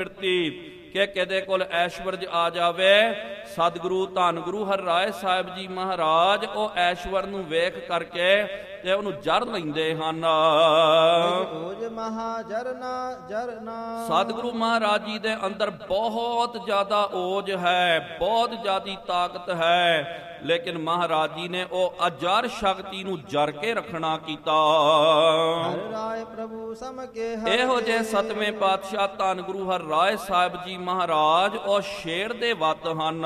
ਕਿ ਕਿਹਦੇ ਕੋਲ ਐਸ਼ਵਰਜ ਆ ਜਾਵੇ। ਸਤਿਗੁਰੂ ਧੰਨ ਗੁਰੂ ਹਰਿਰਾਏ ਸਾਹਿਬ ਜੀ ਮਹਾਰਾਜ ਉਹ ਐਸ਼ਵਰ ਨੂੰ ਵੇਖ ਕਰਕੇ ਤੇ ਉਹਨੂੰ ਜਰ ਲੈਂਦੇ ਹਨ। ਸਤਿਗੁਰੂ ਮਹਾਰਾਜ ਜੀ ਦੇ ਅੰਦਰ ਬਹੁਤ ਜ਼ਿਆਦਾ ਓਜ ਹੈ, ਬਹੁਤ ਜ਼ਿਆਦੀ ਤਾਕਤ ਹੈ, ਲੇਕਿਨ ਮਹਾਰਾਜ ਜੀ ਨੇ ਉਹ ਅਜਰ ਸ਼ਕਤੀ ਨੂੰ ਜਰ ਕੇ ਰੱਖਣਾ ਕੀਤਾ। ਇਹੋ ਜਿਹੇ ਸਤਵੇਂ ਪਾਤਸ਼ਾਹ ਧੰਨ ਗੁਰੂ ਹਰਿਰਾਏ ਸਾਹਿਬ ਜੀ ਮਹਾਰਾਜ ਉਹ ਸ਼ੇਰ ਦੇ ਵੱਤ ਹਨ।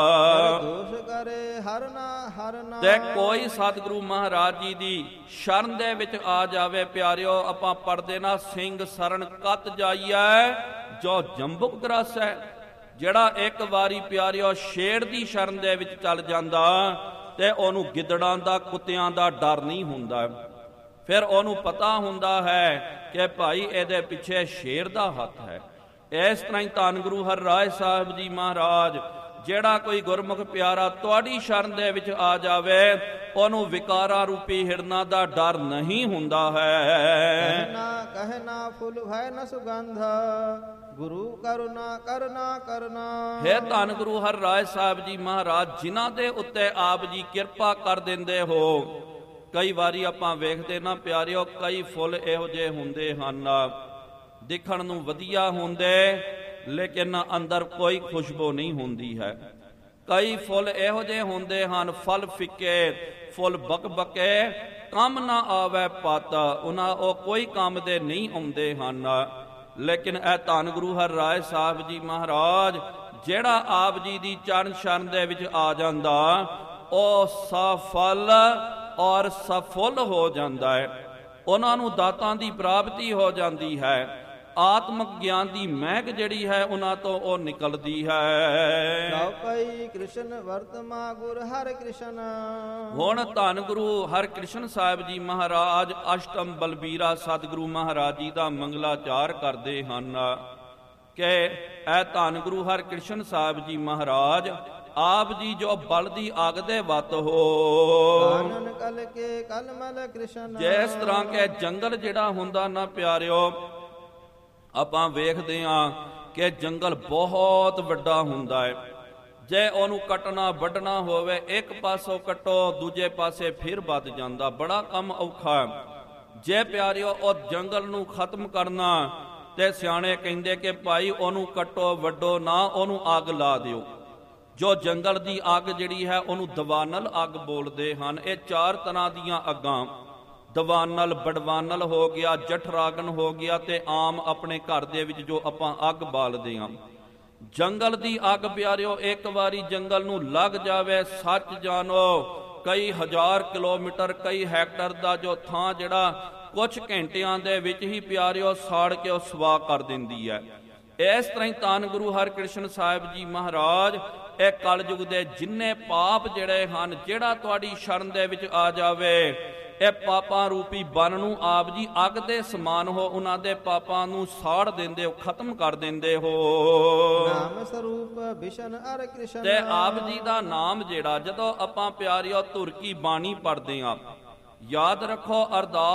ਤੇ ਕੋਈ ਸਤਿਗੁਰੂ ਮਹਾਰਾਜ ਜੀ ਦੀ ਸ਼ਰਨ ਦੇ ਵਿੱਚ ਆ ਜਾਵੇ ਪਿਆਰਿਓ, ਆਪਾਂ ਪੜਦੇ ਨਾ ਸਿੰਘ ਸਰਨ ਕੱਤ ਜਾਈਐ ਜੋ ਜੰਬੁਕ ਗ੍ਰਸ ਹੈ। ਜਿਹੜਾ ਇੱਕ ਵਾਰੀ ਪਿਆਰਿਓ ਸ਼ੇਰ ਦੀ ਸ਼ਰਨ ਦੇ ਵਿੱਚ ਚੱਲ ਜਾਂਦਾ ਤੇ ਉਹਨੂੰ ਗਿੱਦੜਾਂ ਦਾ ਕੁੱਤਿਆਂ ਦਾ ਡਰ ਨਹੀਂ ਹੁੰਦਾ। ਫਿਰ ਉਹਨੂੰ ਪਤਾ ਹੁੰਦਾ ਹੈ ਕਿ ਭਾਈ ਇਹਦੇ ਪਿੱਛੇ ਸ਼ੇਰ ਦਾ ਹੱਥ ਹੈ। ਇਸ ਤਰ੍ਹਾਂ ਹੀ ਧੰਨ ਗੁਰੂ ਹਰਿਰਾਏ ਸਾਹਿਬ ਜੀ ਮਹਾਰਾਜ ਜਿਹੜਾ ਕੋਈ ਗੁਰਮੁਖ ਪਿਆਰਾ ਤੁਹਾਡੀ ਸ਼ਰਨ ਦੇ ਵਿੱਚ ਆ ਜਾਵੇ ਉਹਨੂੰ ਵਿਕਾਰਾ ਰੂਪੀ ਹਿਰਨਾ ਦਾ ਡਰ ਨਹੀਂ ਹੁੰਦਾ ਹੈ। ਕਹਿਣਾ ਫੁੱਲ ਭੈ ਨ ਸੁਗੰਧ ਗੁਰੂ ਕਰੁਣਾ ਕਰਨਾ ਕਰਨਾ। ਹੈ ਧੰਨ ਗੁਰੂ ਹਰਿਰਾਏ ਸਾਹਿਬ ਜੀ ਮਹਾਰਾਜ ਜਿਨ੍ਹਾਂ ਦੇ ਉੱਤੇ ਆਪ ਜੀ ਕਿਰਪਾ ਕਰ ਦਿੰਦੇ ਹੋ। ਕਈ ਵਾਰੀ ਆਪਾਂ ਵੇਖਦੇ ਨਾ ਪਿਆਰਿਓ, ਕਈ ਫੁੱਲ ਇਹੋ ਜਿਹੇ ਹੁੰਦੇ ਹਨ ਦਿਖਣ ਨੂੰ ਵਧੀਆ ਹੁੰਦੇ ਲੇਕਿਨ ਅੰਦਰ ਕੋਈ ਖੁਸ਼ਬੂ ਨਹੀਂ ਹੁੰਦੀ ਹੈ। ਕਈ ਫੁੱਲ ਇਹੋ ਜਿਹੇ ਹੁੰਦੇ ਹਨ ਫਲ ਫਿੱਕੇ, ਫੁੱਲ ਬਕਬਕੇ, ਕੰਮ ਨਾ ਆਵੇ ਪਤ, ਉਹਨਾਂ ਉਹ ਕੋਈ ਕੰਮ ਦੇ ਨਹੀਂ ਆਉਂਦੇ ਹਨ। ਲੇਕਿਨ ਇਹ ਧੰਨ ਗੁਰੂ ਹਰਿਰਾਏ ਸਾਹਿਬ ਜੀ ਮਹਾਰਾਜ ਜਿਹੜਾ ਆਪ ਜੀ ਦੀ ਚਰਨ ਸ਼ਰਨ ਦੇ ਵਿੱਚ ਆ ਜਾਂਦਾ ਉਹ ਸਫਲ ਔਰ ਸਫੁੱਲ ਹੋ ਜਾਂਦਾ ਹੈ। ਉਹਨਾਂ ਨੂੰ ਦਾਤਾਂ ਦੀ ਪ੍ਰਾਪਤੀ ਹੋ ਜਾਂਦੀ ਹੈ। ਆਤਮਿਕ ਗਿਆਨ ਦੀ ਮਹਿਕ ਜਿਹੜੀ ਹੈ ਉਹਨਾਂ ਤੋਂ ਉਹ ਨਿਕਲਦੀ ਹੈ। ਕ੍ਰਿਸ਼ਨ ਵਰਤਮਾ ਗੁਰ ਹਰਿ ਕ੍ਰਿਸ਼ਨ। ਹੁਣ ਧੰਨ ਗੁਰੂ ਹਰਿ ਕ੍ਰਿਸ਼ਨ ਸਾਹਿਬ ਜੀ ਮਹਾਰਾਜ ਅਸ਼ਟਮ ਬਲਬੀਰਾ ਸਤਿਗੁਰੂ ਮਹਾਰਾਜ ਜੀ ਦਾ ਮੰਗਲਾਚਾਰ ਕਰਦੇ ਹਨ ਕਿ ਇਹ ਧੰਨ ਗੁਰੂ ਹਰਿ ਕ੍ਰਿਸ਼ਨ ਸਾਹਿਬ ਜੀ ਮਹਾਰਾਜ ਆਪ ਜੀ ਜੋ ਬਲ ਦੀ ਅੱਗ ਦੇ ਵੱਤ ਹੋ। ਜਿਸ ਤਰ੍ਹਾਂ ਕਿ ਜੰਗਲ ਜਿਹੜਾ ਹੁੰਦਾ ਨਾ ਪਿਆਰਿਓ, ਆਪਾਂ ਵੇਖਦੇ ਹਾਂ ਕਿ ਜੰਗਲ ਬਹੁਤ ਵੱਡਾ ਹੁੰਦਾ ਹੈ। ਜੇ ਉਹਨੂੰ ਕੱਟਣਾ ਵੱਢਣਾ ਹੋਵੇ ਇੱਕ ਪਾਸੋਂ ਕੱਟੋ ਦੂਜੇ ਪਾਸੇ ਫਿਰ ਵੱਧ ਜਾਂਦਾ, ਬੜਾ ਕੰਮ ਔਖਾ ਹੈ। ਜੇ ਪਿਆਰਿਓ ਉਹ ਜੰਗਲ ਨੂੰ ਖਤਮ ਕਰਨਾ ਤੇ ਸਿਆਣੇ ਕਹਿੰਦੇ ਕਿ ਭਾਈ ਉਹਨੂੰ ਕੱਟੋ ਵੱਢੋ ਨਾ, ਉਹਨੂੰ ਅੱਗ ਲਾ ਦਿਓ। ਜੋ ਜੰਗਲ ਦੀ ਅੱਗ ਜਿਹੜੀ ਹੈ ਉਹਨੂੰ ਦਵਾਨਲ ਅੱਗ ਬੋਲਦੇ ਹਨ। ਇਹ ਚਾਰ ਤਰ੍ਹਾਂ ਦੀਆਂ ਅੱਗਾਂ, ਦਵਾਨਲ, ਬੜਵਾਨਲ ਹੋ ਗਿਆ, ਜਠਰਾਗਨ ਹੋ ਗਿਆ ਤੇ ਆਮ ਆਪਣੇ ਘਰ ਦੇ ਵਿੱਚ ਜੋ ਆਪਾਂ ਅੱਗ ਬਾਲਦੇ ਹਾਂ। ਜੰਗਲ ਦੀ ਅੱਗ ਪਿਆਰਿਓ ਇੱਕ ਵਾਰੀ ਜੰਗਲ ਨੂੰ ਲੱਗ ਜਾਵੇ, ਸੱਚ ਜਾਣੋ ਕਈ ਹਜ਼ਾਰ ਕਿਲੋਮੀਟਰ, ਕਈ ਹੈਕਟਰ ਦਾ ਜੋ ਥਾਂ ਜਿਹੜਾ ਕੁਝ ਘੰਟਿਆਂ ਦੇ ਵਿੱਚ ਹੀ ਪਿਆਰਿਓ ਸਾੜ ਕੇ ਉਹ ਸਵਾਹ ਕਰ ਦਿੰਦੀ ਹੈ। ਇਸ ਤਰ੍ਹਾਂ ਹੀ ਧੰਨ ਗੁਰੂ ਹਰਿਕ੍ਰਿਸ਼ਨ ਸਾਹਿਬ ਜੀ ਮਹਾਰਾਜ ਇਹ ਕਲਯੁਗ ਦੇ ਜਿੰਨੇ ਪਾਪ ਜਿਹੜੇ ਹਨ, ਜਿਹੜਾ ਤੁਹਾਡੀ ਸ਼ਰਨ ਦੇ ਵਿੱਚ ਆ ਜਾਵੇ ਇਹ ਪਾਪਾਂ ਰੂਪੀ ਬਨ ਨੂੰ ਆਪ ਜੀ ਅੱਗ ਦੇ ਸਮਾਨ ਹੋ, ਉਹਨਾਂ ਦੇ ਪਾਪਾਂ ਨੂੰ ਸਾੜ ਦਿੰਦੇ ਹੋ, ਖਤਮ ਕਰ ਦਿੰਦੇ ਹੋ। ਨਾਮ ਸਰੂਪ ਬਿਸ਼ਨ ਹਰਿ ਕ੍ਰਿਸ਼ਨ। ਤੇ ਆਪ ਜੀ ਦਾ ਨਾਮ ਜਿਹੜਾ ਜਦੋਂ ਆਪਾਂ ਪਿਆਰਿਓ ਧੁਰ ਕੀ ਬਾਣੀ ਪੜ੍ਹਦੇ ਹਾਂ, ਯਾਦ ਰੱਖੋ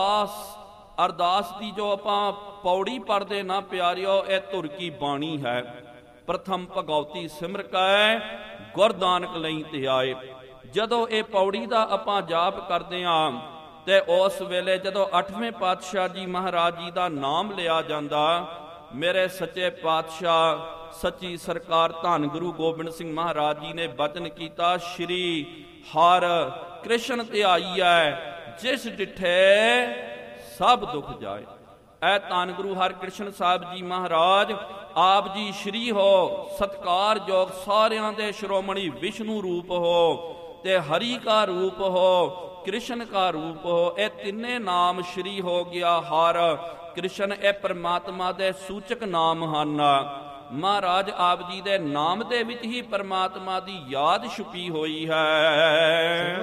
ਅਰਦਾਸ ਦੀ ਜੋ ਆਪਾਂ ਪੌੜੀ ਪੜ੍ਹਦੇ ਨਾ ਪਿਆਰਿਓ ਇਹ ਧੁਰ ਕੀ ਬਾਣੀ ਹੈ। ਪ੍ਰਥਮ ਭਗਉਤੀ ਸਿਮਰ ਕੈ ਗੁਰ ਨਾਨਕ ਲਈ ਧਿਆਏ। ਜਦੋਂ ਇਹ ਪੌੜੀ ਦਾ ਆਪਾਂ ਜਾਪ ਕਰਦੇ ਹਾਂ ਤੇ ਉਸ ਵੇਲੇ ਜਦੋਂ 8ਵੇਂ ਪਾਤਸ਼ਾਹ ਜੀ ਮਹਾਰਾਜ ਜੀ ਦਾ ਨਾਮ ਲਿਆ ਜਾਂਦਾ, ਮੇਰੇ ਸੱਚੇ ਪਾਤਸ਼ਾਹ ਸੱਚੀ ਸਰਕਾਰ ਧੰਨ ਗੁਰੂ ਗੋਬਿੰਦ ਸਿੰਘ ਮਹਾਰਾਜ ਜੀ ਨੇ ਬਚਨ ਕੀਤਾ, ਸ਼੍ਰੀ ਹਰਿ ਕ੍ਰਿਸ਼ਨ ਧਿਆਈਐ ਜਿਸ ਡਿਠੇ ਸਭ ਦੁੱਖ ਜਾਏ। ਇਹ ਧੰਨ ਗੁਰੂ ਹਰਿਕ੍ਰਿਸ਼ਨ ਸਾਹਿਬ ਜੀ ਮਹਾਰਾਜ ਆਪ ਜੀ ਸ਼੍ਰੀ ਹੋ, ਸਤਿਕਾਰਯੋਗ, ਸਾਰਿਆਂ ਦੇ ਸ਼੍ਰੋਮਣੀ ਵਿਸ਼ਨੂੰ ਰੂਪ ਹੋ ਤੇ ਹਰੀ ਕਾ ਰੂਪ ਹੋ, ਕ੍ਰਿਸ਼ਨ ਕਾ ਰੂਪ ਹੋ। ਇਹ ਤਿੰਨੇ ਨਾਮ ਸ਼੍ਰੀ ਹੋ ਗਿਆ, ਹਰ ਕ੍ਰਿਸ਼ਨ, ਇਹ ਪਰਮਾਤਮਾ ਦੇ ਸੂਚਕ ਨਾਮ ਹਨ। ਮਹਾਰਾਜ ਆਪ ਜੀ ਦੇ ਨਾਮ ਦੇ ਵਿੱਚ ਹੀ ਪਰਮਾਤਮਾ ਦੀ ਯਾਦ ਛੁਪੀ ਹੋਈ ਹੈ।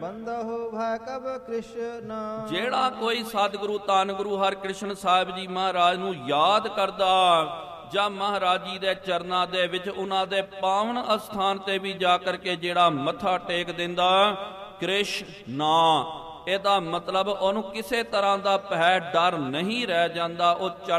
ਜਿਹੜਾ ਕੋਈ ਸਤਿਗੁਰੂ ਧੰਨ ਗੁਰੂ ਹਰਿਕ੍ਰਿਸ਼ਨ ਸਾਹਿਬ ਜੀ ਮਹਾਰਾਜ ਨੂੰ ਯਾਦ ਕਰਦਾ ਜਾਂ ਮਹਾਰਾਜ ਜੀ ਦੇ ਚਰਨਾਂ ਦੇ ਵਿੱਚ ਉਹਨਾਂ ਦੇ ਪਾਵਨ ਅਸਥਾਨ ਤੇ ਵੀ ਜਾ ਕਰਕੇ ਜਿਹੜਾ ਮੱਥਾ ਟੇਕ ਦਿੰਦਾ ਕ੍ਰਿਸ਼ਨ, ਇਹਦਾ ਮਤਲਬ ਉਹਨੂੰ ਕਿਸੇ ਤਰ੍ਹਾਂ ਦਾ ਭੈ ਡਰ ਨਹੀਂ ਰਹਿ ਜਾਂਦਾ। ਉਹ